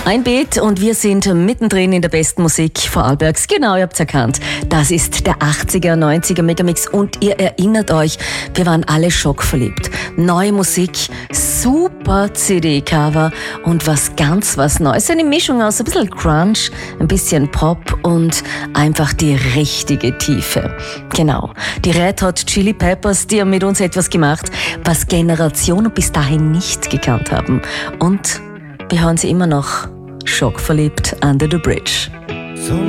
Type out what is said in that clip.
Ein Beat und wir sind mittendrin in der besten Musik Vorarlbergs. Genau, ihr habt's erkannt. Das ist der 80er, 90er Megamix und ihr erinnert euch, wir waren alle schockverliebt. Neue Musik, super CD-Cover und was Neues. Eine Mischung aus ein bisschen Grunge, ein bisschen Pop und einfach die richtige Tiefe. Genau, die Red Hot Chili Peppers, die haben mit uns etwas gemacht, was Generationen bis dahin nicht gekannt haben. Und wir hören sie immer noch schockverliebt, Under the Bridge.